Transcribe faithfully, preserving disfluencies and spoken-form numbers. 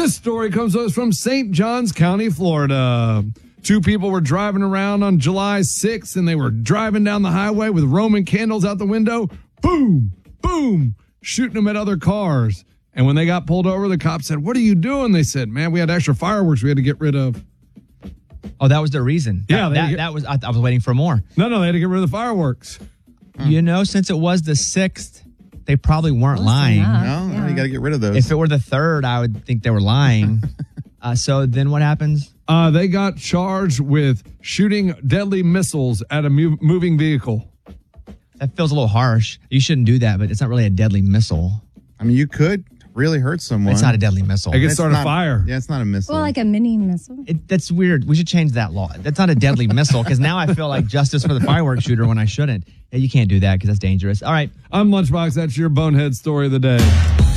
This story comes to us from Saint Johns County, Florida. Two people were driving around on July sixth, and they were driving down the highway with Roman candles out the window. Boom, boom, shooting them at other cars. And when they got pulled over, the cops said, "What are you doing?" They said, "Man, we had extra fireworks we had to get rid of." Oh, that was the reason. Yeah, that, that, get, that was. I, I was waiting for more. No, no, they had to get rid of the fireworks. Hmm. You know, since it was the sixth, they probably weren't Close lying. enough. No, Yeah. you got to get rid of those. If it were the third, I would think they were lying. uh, so then what happens? Uh, they got charged with shooting deadly missiles at a mov- moving vehicle. That feels a little harsh. You shouldn't do that, but it's not really a deadly missile. I mean, you could really hurt someone. It's not a deadly missile. It can It's start not- a fire. Yeah, it's not a missile. Well, like a mini missile. It, that's weird. We should change that law. That's not a deadly missile because now I feel like justice for the fireworks shooter when I shouldn't. Yeah, you can't do that because that's dangerous. All right. I'm Lunchbox. That's your bonehead story of the day.